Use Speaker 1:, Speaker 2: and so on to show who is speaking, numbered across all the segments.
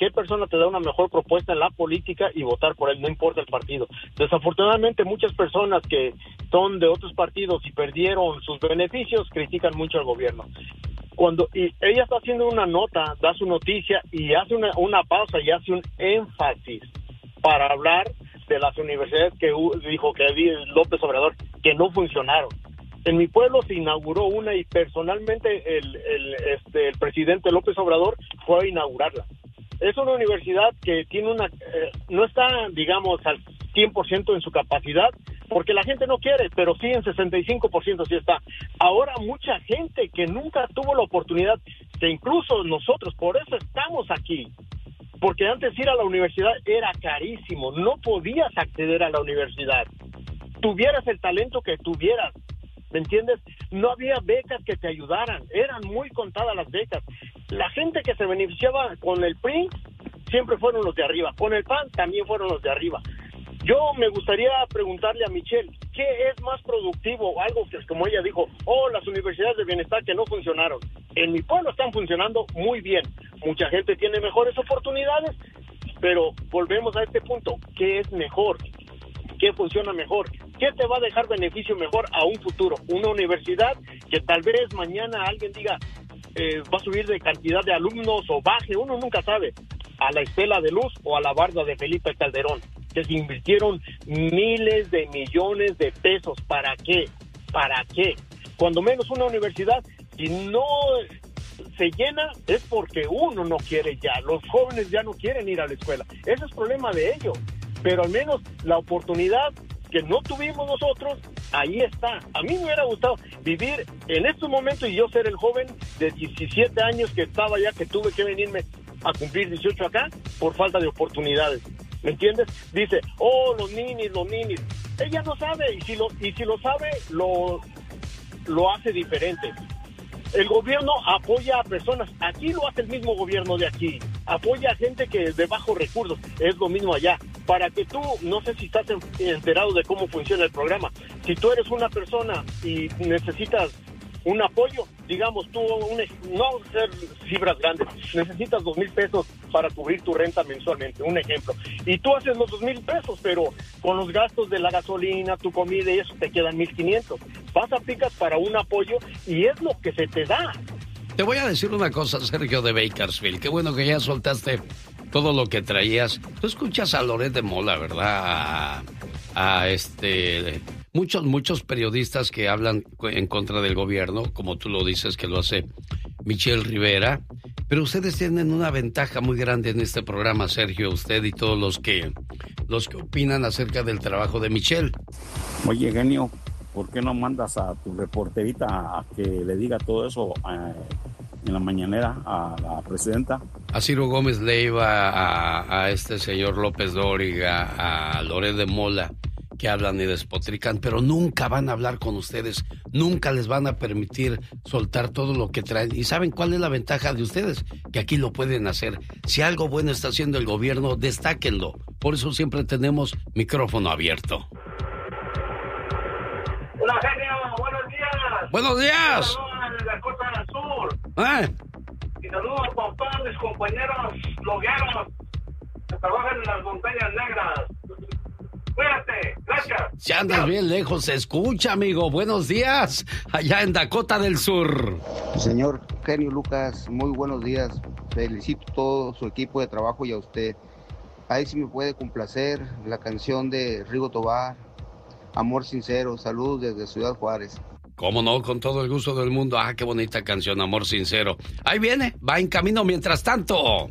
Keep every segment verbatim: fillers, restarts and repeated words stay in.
Speaker 1: qué persona te da una mejor propuesta en la política y votar por él, no importa el partido. Desafortunadamente, muchas personas que son de otros partidos y perdieron sus beneficios critican mucho al gobierno. Cuando y ella está haciendo una nota, da su noticia y hace una, una pausa y hace un énfasis para hablar de las universidades que dijo que López Obrador que no funcionaron. En mi pueblo se inauguró una y personalmente el, el, este, el presidente López Obrador fue a inaugurarla. Es una universidad que tiene una eh, no está, digamos, al cien por ciento en su capacidad, porque la gente no quiere, pero sí en sesenta y cinco por ciento sí está. Ahora mucha gente que nunca tuvo la oportunidad, que incluso nosotros, por eso estamos aquí, porque antes ir a la universidad era carísimo, no podías acceder a la universidad, tuvieras el talento que tuvieras, ¿me entiendes? No había becas que te ayudaran, eran muy contadas las becas. La gente que se beneficiaba con el P R I siempre fueron los de arriba, con el P A N también fueron los de arriba. Yo me gustaría preguntarle a Michelle, ¿qué es más productivo? Algo que, como ella dijo, oh, las universidades de bienestar que no funcionaron. En mi pueblo están funcionando muy bien. Mucha gente tiene mejores oportunidades, pero volvemos a este punto. ¿Qué es mejor? ¿Qué funciona mejor? ¿Qué te va a dejar beneficio mejor a un futuro? Una universidad que tal vez mañana alguien diga, eh, va a subir de cantidad de alumnos o baje, uno nunca sabe, a la Estela de Luz o a la Barda de Felipe Calderón, que se invirtieron miles de millones de pesos. ¿Para qué? ¿Para qué? Cuando menos una universidad, si no se llena, es porque uno no quiere ya. Los jóvenes ya no quieren ir a la escuela. Ese es problema de ellos. Pero al menos la oportunidad que no tuvimos nosotros, ahí está. A mí me hubiera gustado vivir en estos momentos y yo ser el joven de diecisiete años que estaba allá, que tuve que venirme a cumplir dieciocho acá por falta de oportunidades. ¿Me entiendes? Dice, oh, los ninis, los ninis. Ella no sabe, y si lo, y si lo sabe, lo, lo hace diferente. El gobierno apoya a personas, aquí lo hace el mismo gobierno de aquí, apoya a gente que es de bajos recursos, es lo mismo allá. Para que tú, no sé si estás enterado de cómo funciona el programa, si tú eres una persona y necesitas un apoyo, digamos tú, un, no ser cifras grandes, necesitas dos mil pesos para cubrir tu renta mensualmente, un ejemplo, y tú haces los dos mil pesos, pero con los gastos de la gasolina, tu comida y eso te quedan mil quinientos, vas a aplicas para un apoyo y es lo que se te da.
Speaker 2: Te voy a decir una cosa, Sergio de Bakersfield, qué bueno que ya soltaste todo lo que traías. Tú escuchas a Loret de Mola, ¿verdad? A, a este... Muchos, muchos periodistas que hablan en contra del gobierno, como tú lo dices que lo hace Michelle Rivera, pero ustedes tienen una ventaja muy grande en este programa, Sergio, usted y todos los que los que opinan acerca del trabajo de Michelle.
Speaker 3: Oye, genio, ¿por qué no mandas a tu reporterita a que le diga todo eso eh, en la mañanera a la presidenta?
Speaker 2: A Ciro Gómez Leiva, a, a este señor López Dóriga, a Loret de Mola, que hablan y despotrican, pero nunca van a hablar con ustedes, nunca les van a permitir soltar todo lo que traen. ¿Y saben cuál es la ventaja de ustedes? Que aquí lo pueden hacer. Si algo bueno está haciendo el gobierno, destáquenlo. Por eso siempre tenemos micrófono abierto.
Speaker 4: Hola, genio, buenos días.
Speaker 2: Buenos días.
Speaker 4: Saludos de Dakota del Sur.
Speaker 2: ¿Eh?
Speaker 4: Y saludos a todos mis compañeros blogueros que trabajan en las montañas negras. Cuídate, gracias.
Speaker 2: Si andas bien lejos, se escucha, amigo. Buenos días, allá en Dakota del Sur.
Speaker 5: Señor genio Lucas, muy buenos días. Felicito a todo su equipo de trabajo y a usted. Ahí sí me puede complacer la canción de Rigo Tobar, Amor Sincero. Saludos desde Ciudad Juárez.
Speaker 2: Cómo no, con todo el gusto del mundo. Ah, qué bonita canción, Amor Sincero. Ahí viene, va en camino mientras tanto.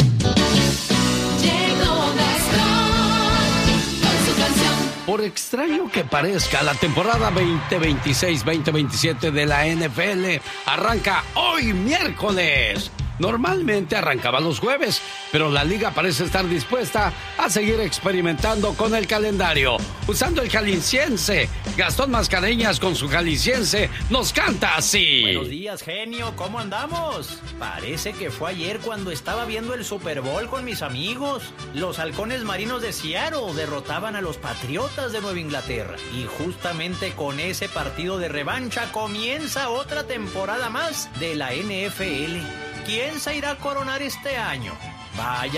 Speaker 2: Por extraño que parezca, la temporada veinte veintiséis veinte veintisiete de la N F L arranca hoy miércoles. Normalmente arrancaba los jueves, pero la liga parece estar dispuesta a seguir experimentando con el calendario. Usando el jalisciense, Gastón Mascareñas con su jalisciense nos canta así.
Speaker 6: Buenos días, genio, ¿cómo andamos? Parece que fue ayer cuando estaba viendo el Super Bowl con mis amigos. Los halcones marinos de Seattle derrotaban a los Patriotas de Nueva Inglaterra. Y justamente con ese partido de revancha comienza otra temporada más de la N F L. ¿Quién se irá a coronar este año? Vaya